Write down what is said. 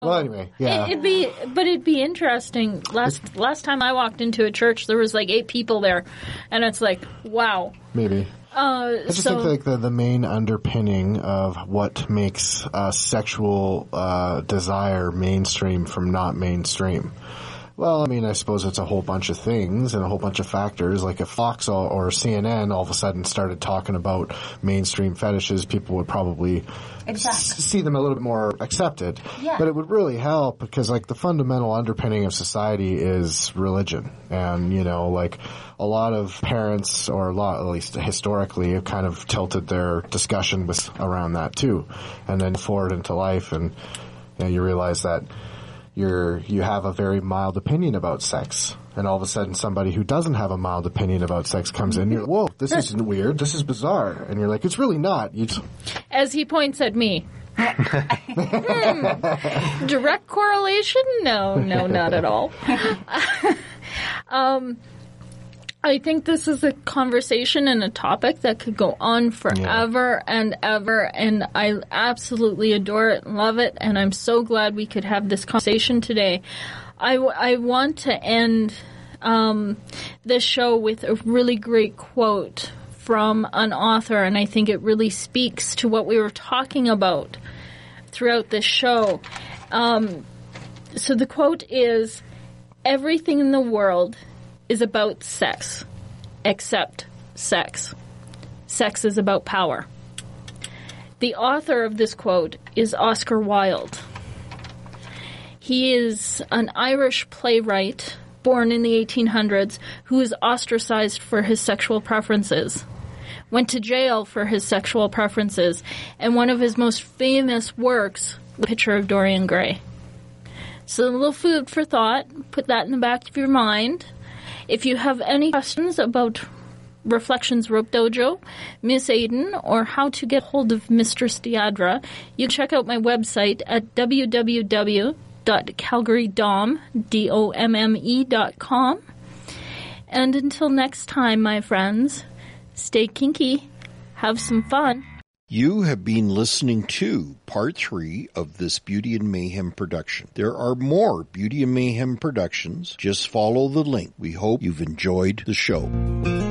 Well, anyway, yeah. It'd be interesting. Last time I walked into a church, there was like 8 people there, and it's like, wow. Maybe. I just think like the main underpinning of what makes sexual desire mainstream from not mainstream. Well, I mean, I suppose it's a whole bunch of things and a whole bunch of factors. Like if Fox or CNN all of a sudden started talking about mainstream fetishes, people would probably see them a little bit more accepted. Yeah. But it would really help because, like, the fundamental underpinning of society is religion. And, you know, like, a lot of parents, or at least historically, have kind of tilted their discussion around that, too. And then forward into life, and you know, you realize that you have a very mild opinion about sex, and all of a sudden somebody who doesn't have a mild opinion about sex comes in, you're, whoa, this isn't weird, this is bizarre, and you're like, it's really not. As he points at me. Direct correlation? No, not at all. I think this is a conversation and a topic that could go on forever and ever, and I absolutely adore it and love it, and I'm so glad we could have this conversation today. I want to end this show with a really great quote from an author, and I think it really speaks to what we were talking about throughout this show. So the quote is, "Everything in the world is about sex, except sex. Sex is about power." The author of this quote is Oscar Wilde. He is an Irish playwright born in the 1800s who was ostracized for his sexual preferences, went to jail for his sexual preferences, and one of his most famous works was A Picture of Dorian Gray. So a little food for thought, put that in the back of your mind. If you have any questions about Reflections Rope Dojo, Miss Aiden, or how to get hold of Mistress Deidre, you can check out my website at www.calgarydomme.com. And until next time, my friends, stay kinky, have some fun. You have been listening to Part 3 of this Beauty and Mayhem production. There are more Beauty and Mayhem productions. Just follow the link. We hope you've enjoyed the show.